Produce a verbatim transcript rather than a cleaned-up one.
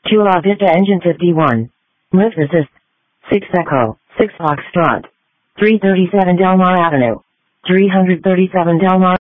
Chula Vista Engine fifty-one. Lift assist. six Echo, six Foxtrot. three thirty-seven Delmar Avenue. three thirty-seven Delmar